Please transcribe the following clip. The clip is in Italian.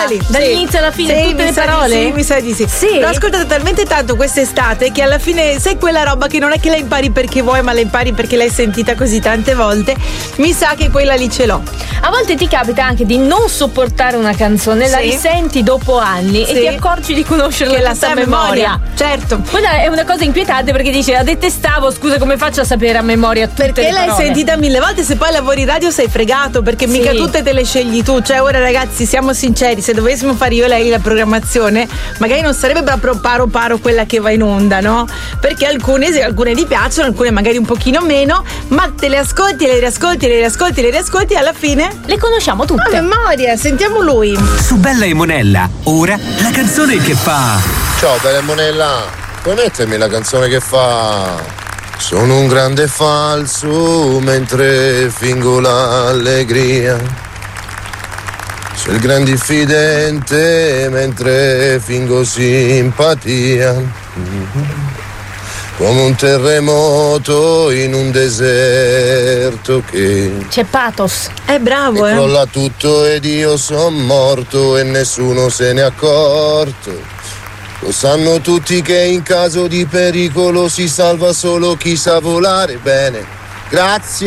quella lì. Dall'inizio alla fine, sì, tutte le parole? Sì, mi sa di sì. L'ho ascoltata talmente tanto quest'estate che alla fine sai quella roba che non è che la impari perché vuoi, ma la impari perché l'hai sentita così tante volte. Mi sa che quella lì ce l'ho. A volte ti capita anche di non sopportare una canzone, la risenti dopo anni e ti accorgi di conoscerla che la sai a memoria. Certo. Quella è una cosa inquietante perché dici la detestavo, scusa, come faccio a sapere a memoria tutte perché le parole? L'hai sentita 1000 volte, se poi lavori in radio sei fregato perché mica tutte te le scegli tu. Cioè ora ragazzi siamo sinceri, se dovessimo fare io e lei la programmazione magari non sarebbe proprio paro quella che va in onda, no? Perché alcune ti piacciono, alcune magari un pochino meno, ma te le ascolti, le riascolti e alla fine le conosciamo tutte a memoria. Sentiamo lui. Su Bella e Monella, ora la canzone che fa. Ciao Bella e Monella, puoi mettermi la canzone che fa: sono un grande falso mentre fingo l'allegria, sono il gran diffidente mentre fingo simpatia, come un terremoto in un deserto che c'è pathos. È bravo, crolla tutto ed io son morto e nessuno se n'è accorto. Lo sanno tutti che in caso di pericolo si salva solo chi sa volare bene. Grazie.